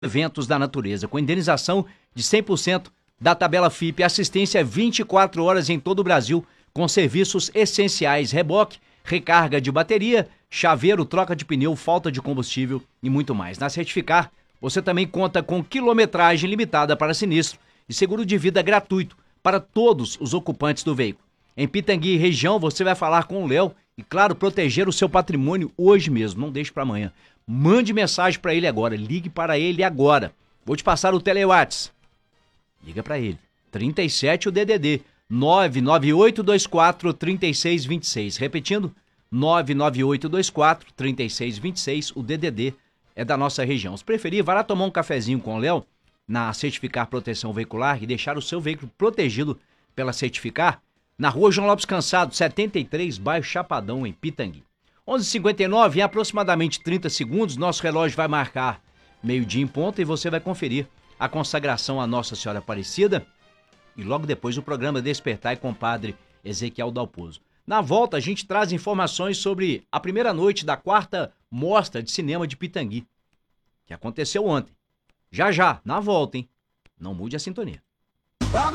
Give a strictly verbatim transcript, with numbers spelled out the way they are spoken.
eventos da natureza, com indenização de cem por cento da tabela F I P, assistência vinte e quatro horas em todo o Brasil, com serviços essenciais, reboque, recarga de bateria, chaveiro, troca de pneu, falta de combustível e muito mais. Na Certificar, você também conta com quilometragem limitada para sinistro e seguro de vida gratuito para todos os ocupantes do veículo. Em Pitangui e região, você vai falar com o Léo e, claro, proteger o seu patrimônio hoje mesmo, não deixe para amanhã. Mande mensagem para ele agora, ligue para ele agora. Vou te passar o Telewhats. Liga para ele. trinta e sete o D D D, nove nove oito dois quatro três seis dois seis. Repetindo, nove nove oito dois quatro três seis dois seis, o D D D é da nossa região. Se preferir, vai lá tomar um cafezinho com o Léo na Certificar Proteção Veicular e deixar o seu veículo protegido pela Certificar na rua João Lopes Cansado, setenta e três, bairro Chapadão, em Pitangui. onze e cinquenta e nove, em aproximadamente trinta segundos, nosso relógio vai marcar meio-dia em ponto e você vai conferir a consagração à Nossa Senhora Aparecida e logo depois o programa Despertar com o Padre Ezequiel Dalpozo. Na volta, a gente traz informações sobre a primeira noite da quarta Mostra de Cinema de Pitangui, que aconteceu ontem. Já já, na volta, hein? Não mude a sintonia.